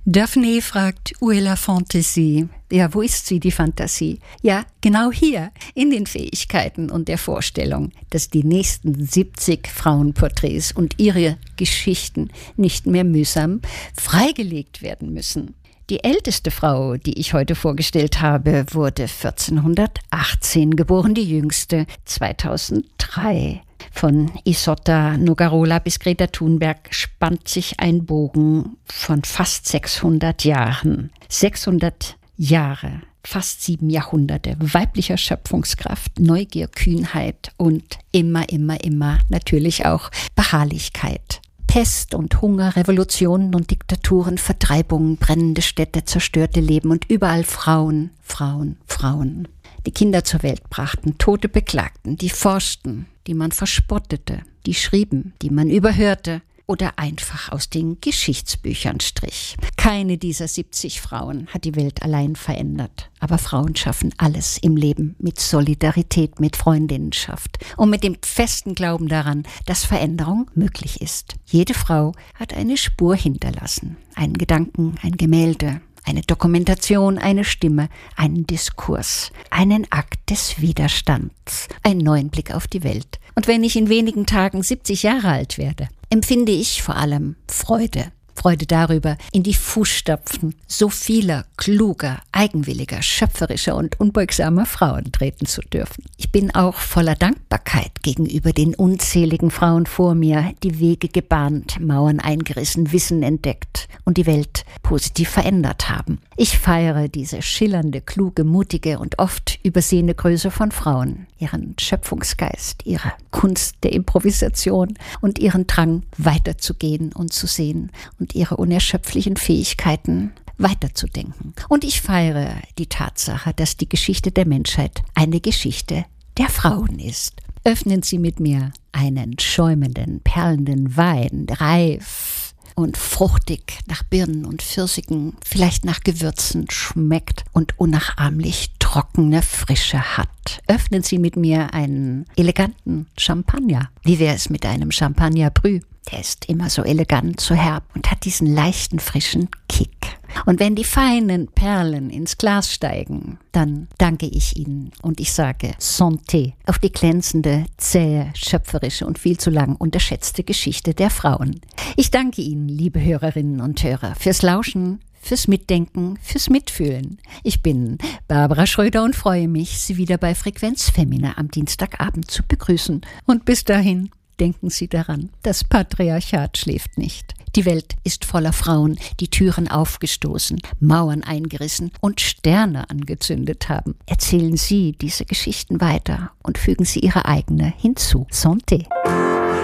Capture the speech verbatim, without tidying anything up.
Daphne fragt, où est la Fantasie? Ja, wo ist sie, die Fantasie? Ja, genau hier, in den Fähigkeiten und der Vorstellung, dass die nächsten siebzig Frauenporträts und ihre Geschichten nicht mehr mühsam freigelegt werden müssen. Die älteste Frau, die ich heute vorgestellt habe, wurde vierzehnhundertachtzehn geboren, die jüngste zweitausenddrei. Von Isotta Nogarola bis Greta Thunberg spannt sich ein Bogen von fast sechshundert Jahren. sechshundert Jahre, fast sieben Jahrhunderte weiblicher Schöpfungskraft, Neugier, Kühnheit und immer, immer, immer natürlich auch Beharrlichkeit. Pest und Hunger, Revolutionen und Diktaturen, Vertreibungen, brennende Städte, zerstörte Leben und überall Frauen, Frauen, Frauen. Die Kinder zur Welt brachten, Tote beklagten, die forschten, die man verspottete, die schrieben, die man überhörte oder einfach aus den Geschichtsbüchern strich. Keine dieser siebzig Frauen hat die Welt allein verändert. Aber Frauen schaffen alles im Leben mit Solidarität, mit Freundinnenschaft und mit dem festen Glauben daran, dass Veränderung möglich ist. Jede Frau hat eine Spur hinterlassen, einen Gedanken, ein Gemälde, eine Dokumentation, eine Stimme, einen Diskurs, einen Akt des Widerstands, einen neuen Blick auf die Welt. Und wenn ich in wenigen Tagen siebzig Jahre alt werde, empfinde ich vor allem Freude. Freude darüber, in die Fußstapfen so vieler kluger, eigenwilliger, schöpferischer und unbeugsamer Frauen treten zu dürfen. Ich bin auch voller Dankbarkeit gegenüber den unzähligen Frauen vor mir, die Wege gebahnt, Mauern eingerissen, Wissen entdeckt und die Welt positiv verändert haben. Ich feiere diese schillernde, kluge, mutige und oft übersehene Größe von Frauen, ihren Schöpfungsgeist, ihre Kunst der Improvisation und ihren Drang, weiterzugehen und zu sehen und ihre unerschöpflichen Fähigkeiten weiterzudenken. Und ich feiere die Tatsache, dass die Geschichte der Menschheit eine Geschichte der Frauen ist. Öffnen Sie mit mir einen schäumenden, perlenden Wein, reif und fruchtig nach Birnen und Pfirsichen, vielleicht nach Gewürzen schmeckt und unnachahmlich trockene Frische hat. Öffnen Sie mit mir einen eleganten Champagner. Wie wäre es mit einem Champagner Brü? Der ist immer so elegant, so herb und hat diesen leichten, frischen Kick. Und wenn die feinen Perlen ins Glas steigen, dann danke ich Ihnen und ich sage Santé auf die glänzende, zähe, schöpferische und viel zu lang unterschätzte Geschichte der Frauen. Ich danke Ihnen, liebe Hörerinnen und Hörer, fürs Lauschen, fürs Mitdenken, fürs Mitfühlen. Ich bin Barbara Schröder und freue mich, Sie wieder bei Frequenz Femina am Dienstagabend zu begrüßen. Und bis dahin denken Sie daran, das Patriarchat schläft nicht. Die Welt ist voller Frauen, die Türen aufgestoßen, Mauern eingerissen und Sterne angezündet haben. Erzählen Sie diese Geschichten weiter und fügen Sie Ihre eigene hinzu. Santé!